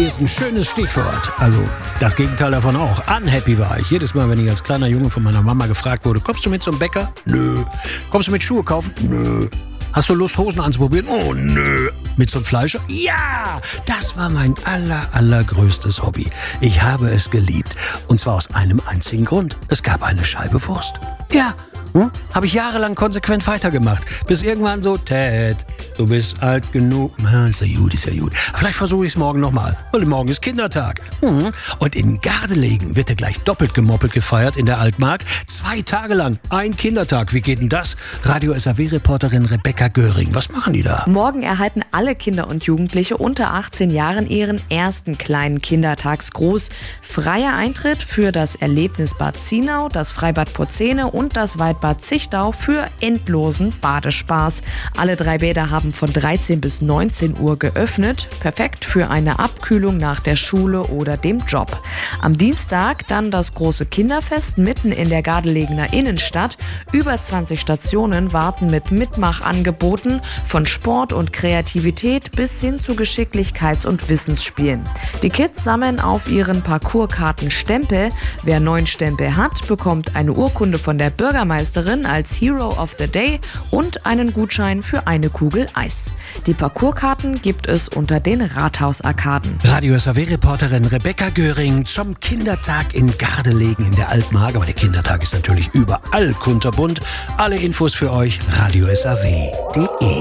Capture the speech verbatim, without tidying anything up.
ist ein schönes Stichwort. Also das Gegenteil davon auch. Unhappy war ich. Jedes Mal, wenn ich als kleiner Junge von meiner Mama gefragt wurde, kommst du mit zum Bäcker? Nö. Kommst du mit Schuhe kaufen? Nö. Hast du Lust, Hosen anzuprobieren? Oh, nö. Mit zum Fleischer? Ja! Das war mein aller, allergrößtes Hobby. Ich habe es geliebt. Und zwar aus einem einzigen Grund. Es gab eine Scheibe Wurst. Ja. Hm? Habe ich jahrelang konsequent weitergemacht. Bis irgendwann so, Ted, du bist alt genug. Na, ist ja gut, ist ja gut. Vielleicht versuche ich es morgen nochmal. Weil morgen ist Kindertag. Hm. Und in Gardelegen wird ja gleich doppelt gemoppelt gefeiert in der Altmark. Zwei Tage lang. Ein Kindertag. Wie geht denn das? Radio S A W-Reporterin Rebecca Göring. Was machen die da? Morgen erhalten alle Kinder und Jugendliche unter achtzehn Jahren ihren ersten kleinen Kindertagsgruß. Freier Eintritt für das Erlebnisbad Zienau, das Freibad Porzene und das Waldbad Zichtau für endlosen Badespaß. Alle drei Bäder haben von dreizehn bis neunzehn Uhr geöffnet. Perfekt für eine Abkühlung nach der Schule oder dem Job. Am Dienstag dann das große Kinderfest mitten in der Gardelegener Innenstadt. Über zwanzig Stationen warten mit Mitmachangeboten von Sport und Kreativität bis hin zu Geschicklichkeits- und Wissensspielen. Die Kids sammeln auf ihren Parcourskarten Stempel. Wer neun Stempel hat, bekommt eine Urkunde von der Bürgermeisterin als Hero of the Day und einen Gutschein für eine Kugel Eis. Die Parcourskarten gibt es unter den Rathausarkaden. Radio S A W-Reporterin Rebecca Göring zum Kindertag in Gardelegen in der Altmark. Aber der Kindertag ist natürlich überall kunterbunt. Alle Infos für euch, radio s a w punkt d e.